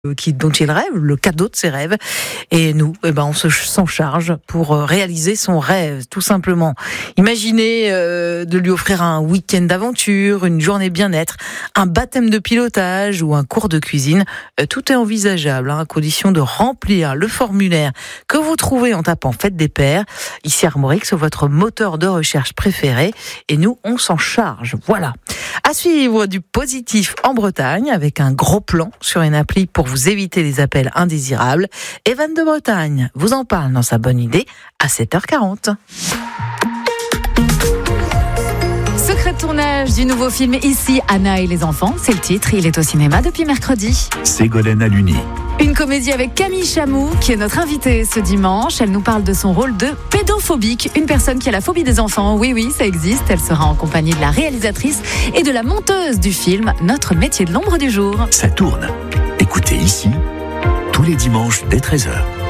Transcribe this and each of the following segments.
dont il rêve, le cadeau de ses rêves. Et nous, on s'en charge pour réaliser son rêve, tout simplement. Imaginez de lui offrir un week-end d'aventure, une journée bien-être, un baptême de pilotage ou un cours de cuisine. Tout est envisageable, à condition de remplir le formulaire que vous trouvez en tapant Fête des Pères. Ici Armorix, votre moteur de recherche préféré. Et nous, on s'en charge. Voilà. À suivre du positif en Bretagne avec un gros plan sur une appli pour vous éviter les appels indésirables. Evan de Bretagne vous en parle dans sa bonne idée à 7h40. Secret de tournage du nouveau film Ici, Anna et les enfants, c'est le titre. Il est au cinéma depuis mercredi. Ségolène Haluni. Une comédie avec Camille Chamou, qui est notre invitée ce dimanche. Elle nous parle de son rôle de pédophobique, une personne qui a la phobie des enfants. Oui, ça existe. Elle sera en compagnie de la réalisatrice et de la monteuse du film Notre métier de l'ombre du jour. Ça tourne. Écoutez Ici, tous les dimanches dès 13h.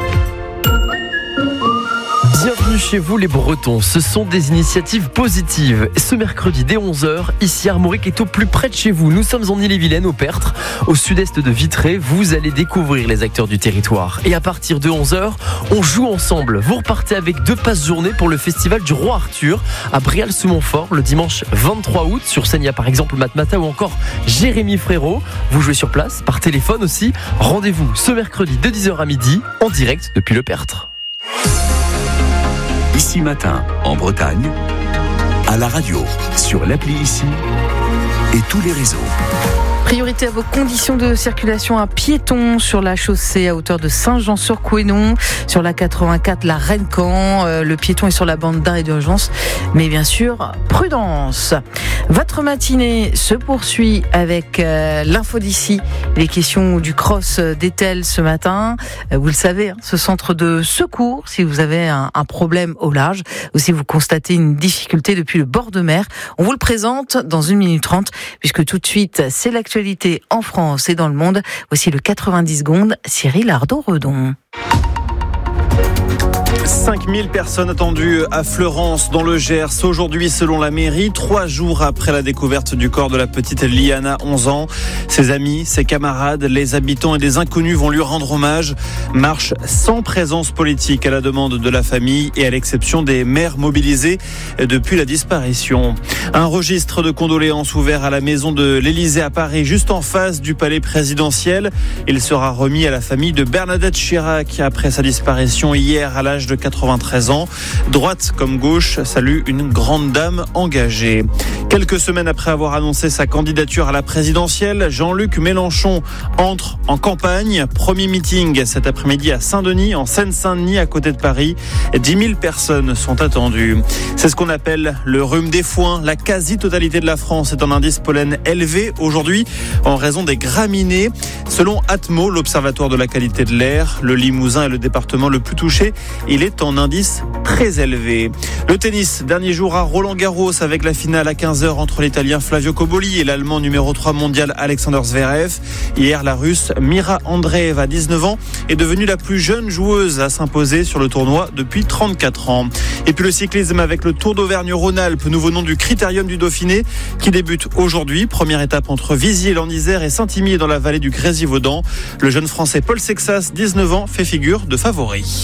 Bienvenue chez vous les Bretons, ce sont des initiatives positives. Ce mercredi dès 11h, ici Armorique est au plus près de chez vous. Nous sommes en Ille-et-Vilaine, au Pertre, au sud-est de Vitré. Vous allez découvrir les acteurs du territoire. Et à partir de 11h, on joue ensemble. Vous repartez avec 2 passes journée pour le festival du Roi Arthur à Bréal-sous-Montfort le dimanche 23 août. Sur scène, il y a par exemple Matmata ou encore Jérémy Frérot. Vous jouez sur place, par téléphone aussi. Rendez-vous ce mercredi de 10h à midi, en direct depuis le Pertre. Ici matin, en Bretagne, à la radio, sur l'appli Ici et tous les réseaux. Priorité à vos conditions de circulation à piétons sur la chaussée à hauteur de Saint-Jean-sur-Couesnon, sur la 84, la Rennes-Camp. Le piéton est sur la bande d'arrêt d'urgence, mais bien sûr, prudence. Votre matinée se poursuit avec l'info d'ici, les questions du cross d'Etel ce matin. Vous le savez, ce centre de secours, si vous avez un problème au large ou si vous constatez une difficulté depuis le bord de mer, on vous le présente dans 1 minute 30, puisque tout de suite, c'est l'actualité en France et dans le monde. Voici le 90 secondes, Cyril Ardo-Redon. 5000 personnes attendues à Fleurance dans le Gers aujourd'hui selon la mairie, 3 jours après la découverte du corps de la petite Liana, 11 ans. Ses amis, ses camarades, les habitants et des inconnus vont lui rendre hommage. Marche sans présence politique à la demande de la famille et à l'exception des mères mobilisées depuis la disparition. Un registre de condoléances ouvert à la maison de l'Élysée à Paris, juste en face du palais présidentiel. Il sera remis à la famille de Bernadette Chirac après sa disparition hier à l'âge de 93 ans. Droite comme gauche salue une grande dame engagée. Quelques semaines après avoir annoncé sa candidature à la présidentielle, Jean-Luc Mélenchon entre en campagne. Premier meeting cet après-midi à Saint-Denis, en Seine-Saint-Denis, à côté de Paris. 10 000 personnes sont attendues. C'est ce qu'on appelle le rhume des foins. La quasi-totalité de la France est en indice pollen élevé aujourd'hui en raison des graminées. Selon Atmo, l'Observatoire de la qualité de l'air, le Limousin est le département le plus touché. Il est en indice très élevé. Le tennis, dernier jour à Roland-Garros avec la finale à 15h entre l'Italien Flavio Cobolli et l'Allemand numéro 3 mondial Alexander Zverev. Hier, la Russe Mira Andreeva, 19 ans, est devenue la plus jeune joueuse à s'imposer sur le tournoi depuis 34 ans. Et puis le cyclisme avec le Tour d'Auvergne-Rhône-Alpes, nouveau nom du Critérium du Dauphiné, qui débute aujourd'hui. Première étape entre Viziers-en-Isère et Saint-Imier dans la vallée du Grésivaudan. Le jeune Français Paul Sexas, 19 ans, fait figure de favori.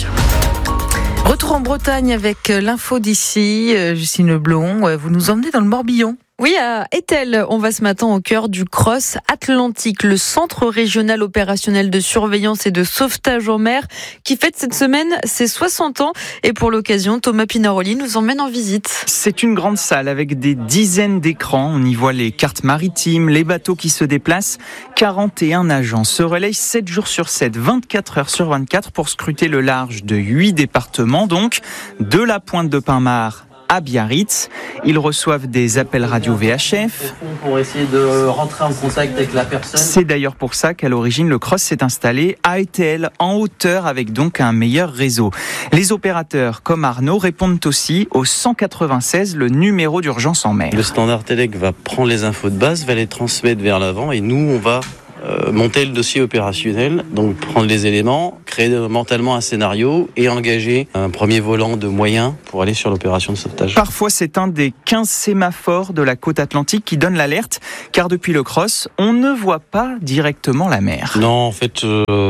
Retour en Bretagne avec l'info d'ici, Justine Leblond. Vous nous emmenez dans le Morbihan. Oui, à Etel, on va ce matin au cœur du Cross Atlantique, le centre régional opérationnel de surveillance et de sauvetage en mer, qui fête cette semaine ses 60 ans. Et pour l'occasion, Thomas Pinaroli nous emmène en visite. C'est une grande salle avec des dizaines d'écrans. On y voit les cartes maritimes, les bateaux qui se déplacent. 41 agents se relayent 7 jours sur 7, 24 heures sur 24 pour scruter le large de 8 départements, donc de la pointe de Pinmar à Biarritz. Ils reçoivent des appels radio VHF. Pour essayer de rentrer en contact avec la personne. C'est d'ailleurs pour ça qu'à l'origine, le Cross s'est installé à Etel, en hauteur, avec donc un meilleur réseau. Les opérateurs, comme Arnaud, répondent aussi au 196, le numéro d'urgence en mer. Le standard Telec va prendre les infos de base, va les transmettre vers l'avant et nous, on va monter le dossier opérationnel, donc prendre les éléments, créer créer mentalement un scénario et engager un premier volant de moyens pour aller sur l'opération de sauvetage. Parfois, c'est un des 15 sémaphores de la côte atlantique qui donne l'alerte, car depuis le CROSS, on ne voit pas directement la mer. Non, en fait,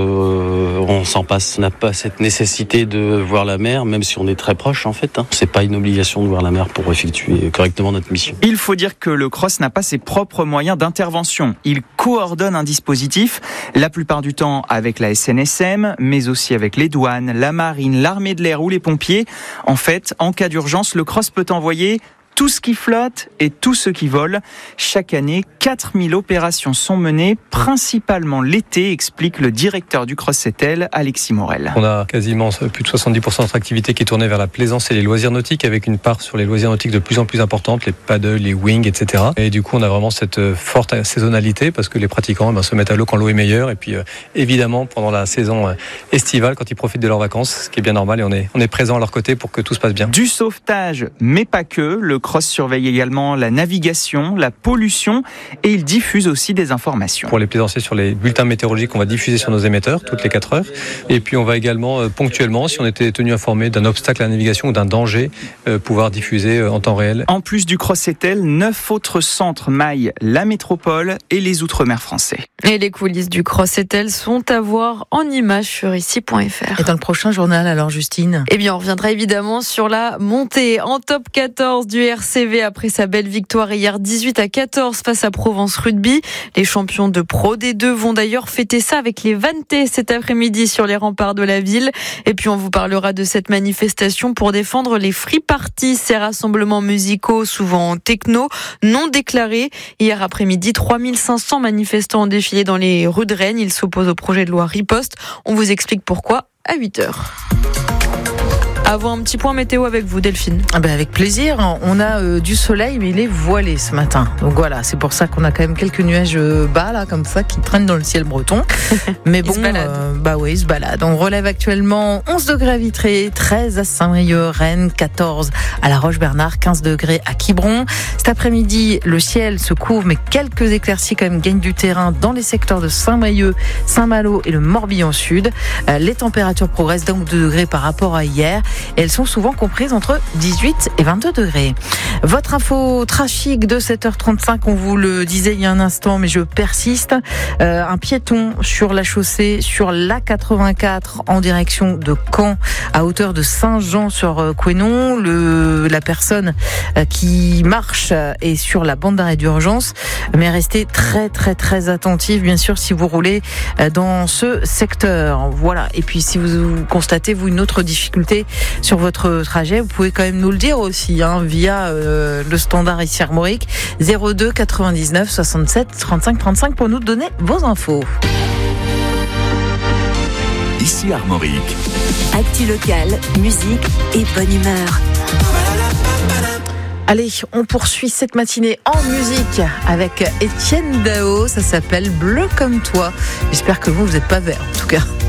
on s'en passe. On n'a pas cette nécessité de voir la mer, même si on est très proche, en fait. C'est pas une obligation de voir la mer pour effectuer correctement notre mission. Il faut dire que le CROSS n'a pas ses propres moyens d'intervention. Il coordonne un dispositif, la plupart du temps avec la SNSM, mais aussi avec les douanes, la marine, l'armée de l'air ou les pompiers. En fait, en cas d'urgence, le CROSS peut envoyer tout ce qui flotte et tout ce qui vole. Chaque année, 4000 opérations sont menées, principalement l'été, explique le directeur du CROSS-Setel, Alexis Morel. On a quasiment plus de 70% de notre activité qui est tournée vers la plaisance et les loisirs nautiques, avec une part sur les loisirs nautiques de plus en plus importante, les paddles, les wings, etc. Et du coup, on a vraiment cette forte saisonnalité parce que les pratiquants se mettent à l'eau quand l'eau est meilleure. Et puis, évidemment, pendant la saison estivale, quand ils profitent de leurs vacances, ce qui est bien normal, et on est présent à leur côté pour que tout se passe bien. Du sauvetage, mais pas que. Le CROSS surveille également la navigation, la pollution et il diffuse aussi des informations. Pour les plaisanciers sur les bulletins météorologiques, on va diffuser sur nos émetteurs toutes les 4 heures. Et puis on va également ponctuellement, si on était tenu informé d'un obstacle à la navigation ou d'un danger, pouvoir diffuser en temps réel. En plus du CROSS-Setel, 9 autres centres maillent la métropole et les outre-mer français. Et les coulisses du CROSS-Setel sont à voir en images sur ici.fr. Et dans le prochain journal, alors Justine ? Eh bien, on reviendra évidemment sur la montée en top 14 du RCV après sa belle victoire hier 18-14 face à Provence Rugby. Les champions de Pro D2 vont d'ailleurs fêter ça avec les Vantés cet après-midi sur les remparts de la ville. Et puis, on vous parlera de cette manifestation pour défendre les free parties, ces rassemblements musicaux souvent techno, non déclarés. Hier après-midi, 3500 manifestants ont défilé dans les rues de Rennes. Ils s'opposent au projet de loi Riposte. On vous explique pourquoi à 8h. Avant un petit point météo avec vous, Delphine. Avec plaisir. On a du soleil, mais il est voilé ce matin. Donc voilà, c'est pour ça qu'on a quand même quelques nuages bas, là, comme ça, qui traînent dans le ciel breton. Mais bon, ils se baladent. On relève actuellement 11 degrés à Vitré, 13 à Saint-Brieuc, Rennes, 14 à La Roche-Bernard, 15 degrés à Quiberon. Cet après-midi, le ciel se couvre, mais quelques éclaircies quand même gagnent du terrain dans les secteurs de Saint-Brieuc, Saint-Malo et le Morbihan Sud. Les températures progressent d'un ou 2 degrés par rapport à hier. Et elles sont souvent comprises entre 18 et 22 degrés. Votre info trafic de 7h35, on vous le disait il y a un instant, mais je persiste. Un piéton sur la chaussée, sur l'A84 en direction de Caen, à hauteur de Saint-Jean-sur-Couesnon. La personne qui marche est sur la bande d'arrêt d'urgence, mais restez très très très attentifs, bien sûr, si vous roulez dans ce secteur. Voilà. Et puis si vous constatez, vous, une autre difficulté sur votre trajet, vous pouvez quand même nous le dire aussi, via le standard ici Armorique, 02 99 67 35 35 pour nous donner vos infos. Ici Armorique. Actu locale, musique et bonne humeur. Allez, on poursuit cette matinée en musique avec Étienne Dao. Ça s'appelle Bleu comme toi. J'espère que vous n'êtes pas vert en tout cas.